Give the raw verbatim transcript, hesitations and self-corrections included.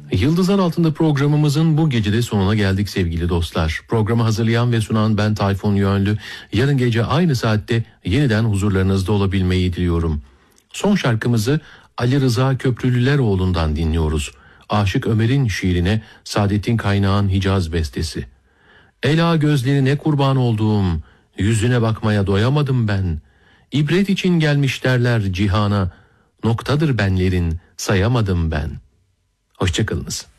Yıldızlar Altında programımızın bu gecede sonuna geldik sevgili dostlar. Programı hazırlayan ve sunan ben Tayfun Yönlü. Yarın gece aynı saatte yeniden huzurlarınızda olabilmeyi diliyorum. Son şarkımızı Ali Rıza Köprülüleroğlu'ndan dinliyoruz. Aşık Ömer'in şiirine Saadettin Kaynağ'ın Hicaz bestesi. Ela gözlerine kurban olduğum, yüzüne bakmaya doyamadım ben. İbret için gelmiş derler cihana, noktadır benlerin sayamadım ben. Hoşçakalınız.